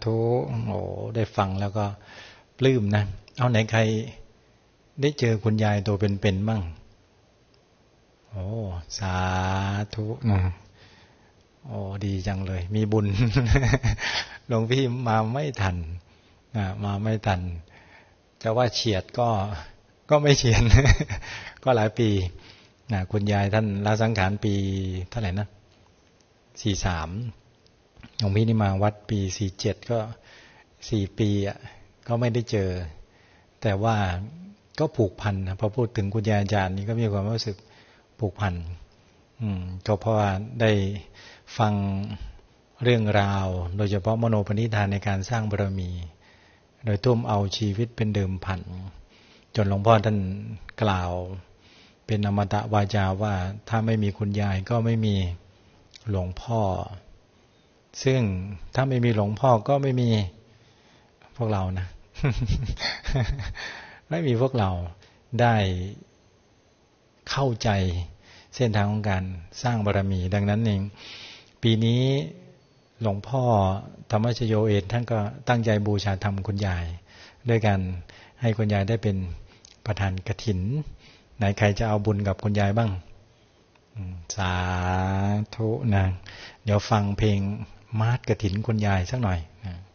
ธุโอ้ได้ฟังแล้วก็ปลื้มนะเอาไหนใครได้เจอคุณยายตัวเป็นๆบ้างโอ้สาธุนะโอ้ดีจังเลยมีบุญ หลวงพี่มาไม่ทันมาไม่ทันจะว่าเฉียดก็ไม่เฉียด ก็หลายปีคุณยายท่านละสังขารปีเท่าไหร่นะ43หลวงพี่นี่มาวัดปี47ก็4ปีก็ไม่ได้เจอแต่ว่าก็ผูกพันนะพอพูดถึงคุณยายอาจารย์นี่ก็มีความรู้สึกผูกพันก็เพราะว่าได้ฟังเรื่องราวโดยเฉพาะมโนปณิธานในการสร้างบารมีโดยทุ่มเอาชีวิตเป็นเดิมพันจนหลวงพ่อท่านกล่าวเป็นอมตะวาจาว่าถ้าไม่มีคุณยายก็ไม่มีหลวงพ่อซึ่งถ้าไม่มีหลวงพ่อก็ไม่มีพวกเรานะ ไม่มีพวกเราได้เข้าใจเส้นทางของการสร้างบารมีดังนั้นเองปีนี้หลวงพ่อธรรมชโยเองท่านก็ตั้งใจบูชาธรรมคุณยายด้วยการให้คุณยายได้เป็นประธานกฐินไหนใครจะเอาบุญกับคุณยายบ้างสาธุนะเดี๋ยวฟังเพลงมาดกฐินคุณยายสักหน่อยนะ